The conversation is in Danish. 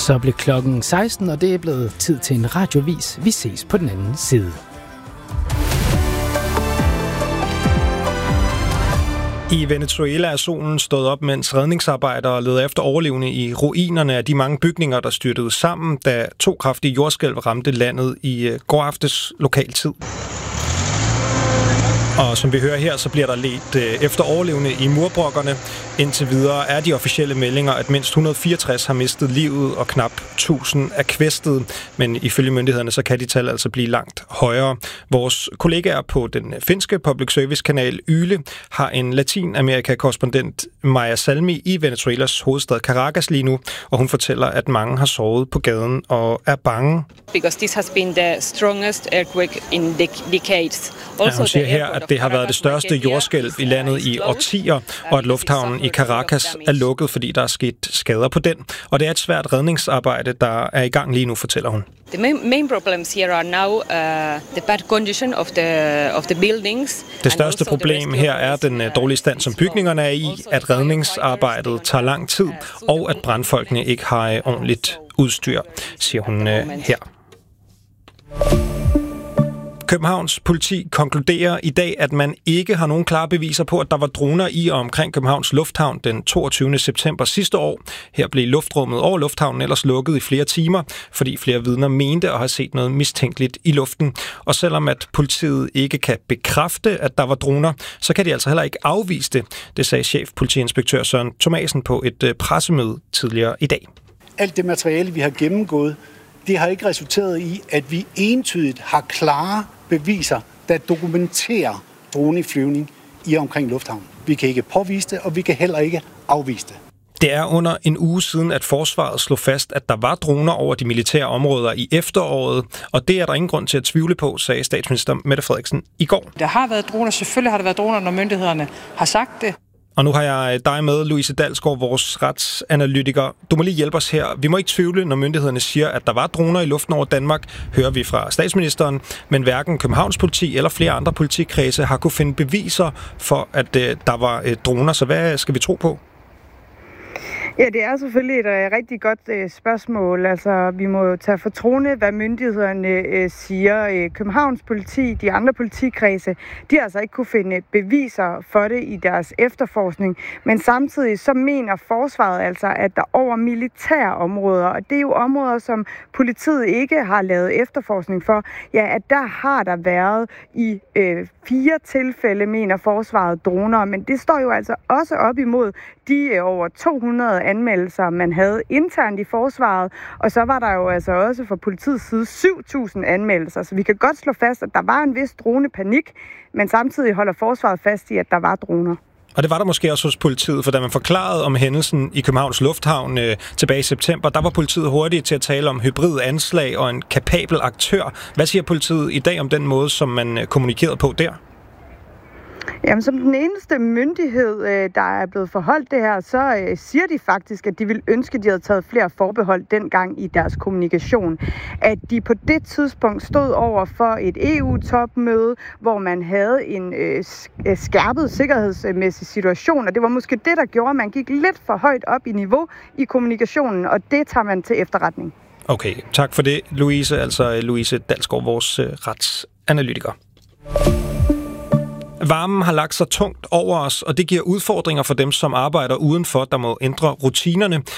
Så blev klokken 16, og det er blevet tid til en radiovis. Vi ses på den anden side. I Venezuela er solen stået op, mens redningsarbejdere leder efter overlevende i ruinerne af de mange bygninger, der styrtede sammen, da 2 kraftige jordskælv ramte landet i går aftes lokaltid. Og som vi hører her, så bliver der ledt efter overlevende i murbrokkerne. Indtil videre er de officielle meldinger, at mindst 164 har mistet livet og knap 1000 er kvæstet. Men ifølge myndighederne, så kan de tal altså blive langt højere. Vores kollegaer på den finske public service kanal Yle har en Latinamerika-korrespondent, Maja Salmi, i Venezuelas hovedstad Caracas lige nu. Og hun fortæller, at mange har sovet på gaden og er bange. Because this has been the strongest earthquake in decades. Ja, hun siger her, at det har været det største jordskælv i landet i årtier, og at lufthavnen i Caracas er lukket, fordi der er sket skader på den. Og det er et svært redningsarbejde, der er i gang lige nu, fortæller hun. The main problems here are now the bad condition of the buildings. Det største problem her er den dårlige stand, som bygningerne er i, at redningsarbejdet tager lang tid, og at brandfolkene ikke har ordentligt udstyr, siger hun her. Københavns politi konkluderer i dag, at man ikke har nogen klare beviser på, at der var droner i og omkring Københavns Lufthavn den 22. september sidste år. Her blev luftrummet over lufthavnen ellers lukket i flere timer, fordi flere vidner mente at have set noget mistænkeligt i luften. Og selvom at politiet ikke kan bekræfte, at der var droner, så kan de altså heller ikke afvise det. Det sagde chefpolitiinspektør Søren Thomasen på et pressemøde tidligere i dag. Alt det materiale, vi har gennemgået, det har ikke resulteret i, at vi entydigt har klare beviser, der dokumenterer droneflyvning i og omkring lufthavnen. Vi kan ikke påvise det, og vi kan heller ikke afvise det. Det er under en uge siden, at forsvaret slog fast, at der var droner over de militære områder i efteråret, og det er der ingen grund til at tvivle på, sagde statsminister Mette Frederiksen i går. Der har været droner, selvfølgelig har der været droner, når myndighederne har sagt det. Og nu har jeg dig med, Louise Dalsgaard, vores retsanalytiker. Du må lige hjælpe os her. Vi må ikke tvivle, når myndighederne siger, at der var droner i luften over Danmark, hører vi fra statsministeren, men hverken Københavns politi eller flere andre politikredse har kunne finde beviser for, at der var droner. Så hvad skal vi tro på? Ja, det er selvfølgelig et rigtig godt spørgsmål. Altså, vi må jo tage for troende, hvad myndighederne siger. Københavns politi, de andre politikredse, de har altså ikke kunne finde beviser for det i deres efterforskning. Men samtidig så mener forsvaret altså, at der over militære områder, og det er jo områder, som politiet ikke har lavet efterforskning for, ja, at der har der været i 4 tilfælde, mener forsvaret, droner. Men det står jo altså også op imod de over 200 anmeldelser, man havde internt i forsvaret, og så var der jo altså også fra politiets side 7.000 anmeldelser, så vi kan godt slå fast, at der var en vis dronepanik, men samtidig holder forsvaret fast i, at der var droner. Og det var der måske også hos politiet, for da man forklarede om hændelsen i Københavns Lufthavn tilbage i september, der var politiet hurtigt til at tale om hybrid anslag og en kapabel aktør. Hvad siger politiet i dag om den måde, som man kommunikerede på der? Jamen, som den eneste myndighed, der er blevet forholdt det her, så siger de faktisk, at de ville ønske, at de havde taget flere forbehold dengang i deres kommunikation. At de på det tidspunkt stod over for et EU-topmøde, hvor man havde en skærpet sikkerhedsmæssig situation, og det var måske det, der gjorde, at man gik lidt for højt op i niveau i kommunikationen, og det tager man til efterretning. Okay, tak for det, Louise. Altså Louise Dalsgaard, vores retsanalytiker. Varmen har lagt sig tungt over os, og det giver udfordringer for dem, som arbejder udenfor, der må ændre rutinerne.